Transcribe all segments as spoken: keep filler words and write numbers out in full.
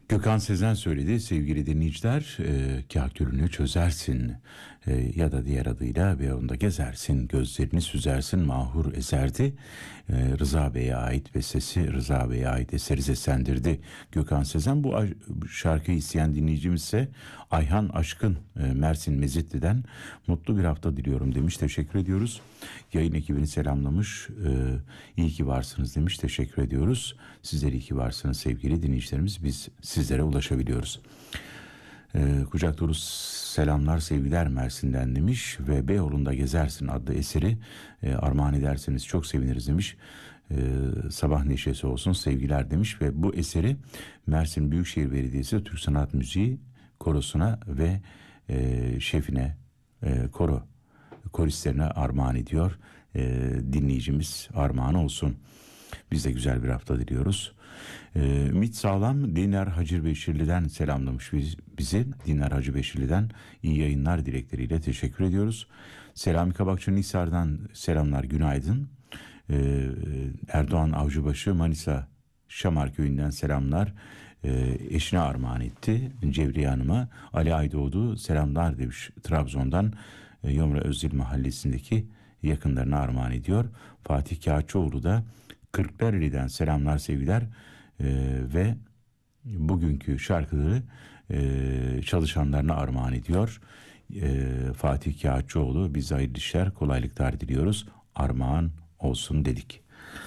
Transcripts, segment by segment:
Gökhan Sezen söyledi sevgili dinleyiciler, e, kahkülünü çözersin e, ya da diğer adıyla Beyoğlu'nda gezersin, gözlerini süzersin mahur eserdi. E, Rıza Bey'e ait bestesi, Rıza Bey'e ait eseri seslendirdi Gökhan Sezen. Bu a- şarkıyı isteyen dinleyicimiz ise Ayhan Aşkın, e, Mersin Mezitli'den mutlu bir hafta diliyorum demiş, teşekkür ediyoruz. Yayın ekibini selamlamış, e, iyi ki varsınız demiş, teşekkür ediyoruz. Sizler iyi ki varsınız sevgili dinleyicilerimiz, biz sizlere ulaşabiliyoruz. Ee, kucak dolu selamlar sevgiler Mersin'den demiş ve Beyoğlu'nda gezersin adlı eseri e, armağan ederseniz çok seviniriz demiş. Ee, sabah neşesi olsun sevgiler demiş ve bu eseri Mersin Büyükşehir Belediyesi Türk Sanat Müziği Korosu'na ve e, şefine, e, koro koristlerine armağan ediyor. E, dinleyicimiz armağan olsun. Biz de güzel bir hafta diliyoruz. Ee, Ümit Sağlam Dinar Hacı Beşirli'den selamlamış biz, bizi. Dinar Hacı Beşirli'den iyi yayınlar dilekleriyle teşekkür ediyoruz. Selami Kabakçı Nisar'dan selamlar, günaydın. Ee, Erdoğan Avcıbaşı Manisa Şamar Köyü'nden selamlar. Ee, eşine armağan etti Cevriye Hanım'a. Ali Aydoğdu selamlar demiş Trabzon'dan. e, Yomra Özdil Mahallesi'ndeki yakınlarına armağan ediyor. Fatih Kağıtçıoğlu da Kırklareli'den selamlar sevgiler ee, ve bugünkü şarkıları e, çalışanlarına armağan ediyor. Ee, Fatih Kağıtçıoğlu, biz hayırlı işler kolaylıklar diliyoruz, armağan olsun dedik.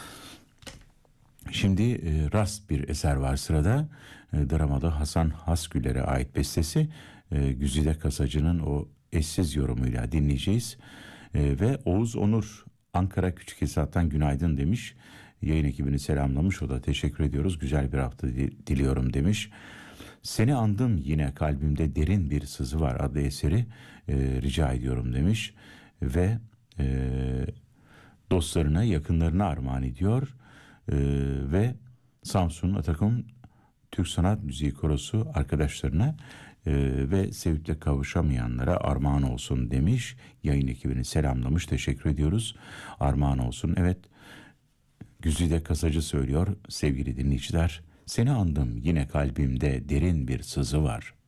Şimdi e, rast bir eser var sırada. E, Dramada Hasan Hasgüler'e ait bestesi, e, Güzide Kasacı'nın o eşsiz yorumuyla dinleyeceğiz. E, ve Oğuz Onur Ankara Küçükhisar'dan günaydın demiş. Yayın ekibini selamlamış, o da teşekkür ediyoruz. Güzel bir hafta diliyorum demiş. Seni andım yine kalbimde derin bir sızı var adlı eseri e, rica ediyorum demiş. Ve e, dostlarına, yakınlarına armağan ediyor. Ee, ve Samsun Atakum Türk Sanat Müziği Korosu arkadaşlarına e, ve sevgiyle kavuşamayanlara armağan olsun demiş. Yayın ekibini selamlamış, teşekkür ediyoruz. Armağan olsun. Evet, Güzide Kasacı söylüyor sevgili dinleyiciler. Seni andım yine kalbimde derin bir sızı var.